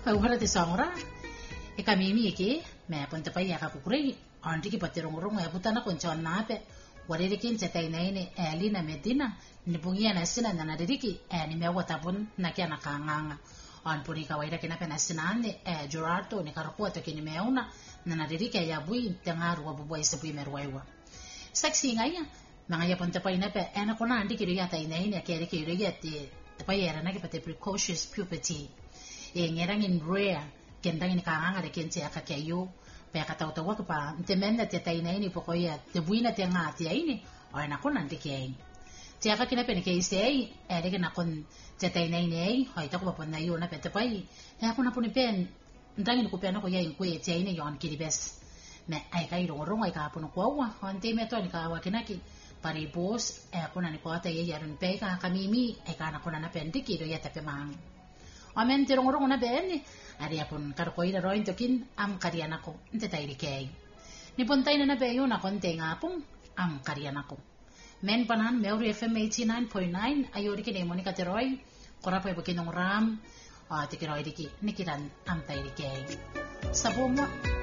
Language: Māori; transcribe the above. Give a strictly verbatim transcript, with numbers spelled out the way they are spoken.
Wala ti songora. E kamimi ke me ponte pa ya ka kukure andi ki patirong rong ya putana kon chon nape warere kin chetai naine Elina Medina ni bungia na sina na nadiriki e ni mewa tabun na kia na kanganga on puri ka waira kina pena sinane e Gerardo ni karapua to kini meuna na nadiriki ya bui tengaru wa bubuai sebui merwaiwa sexy ngaya mga ya ponte pa inape e na kona andi ki ya tai naine ke ri ki ri ya te pa ya na ki pate precocious puberty e ngerang in rare kendang ini kanganga de kenche akakeyo pe akatautawa pa ntemenda te taina ini pokoya te buina te ngati ini o na kona ndike te akakina pene ke istei ere ke na kon te taina ini ai hoi ta ko pa na yo na pete pai e akona puni pen ndangi ni kupena ko ya inkwe te ini yon kiribes me ai kai ro ro ai ka puno kwa on te me to ni ka wa kinaki pari boss e akona ni ko ata ye yarun pe ka kamimi e ka na kona na pendiki ro ya te mang amen te ro ro na bene ari apun karkoira roin tokin am karianako nte tairikei ni pontaina na beyo na konte ngapung am karianako men panan meuri F M eighty-nine point nine ayori ke Monica Teroy kora pa ibukin ng ram ah tikiroi diki nikiran am tairikei sabumo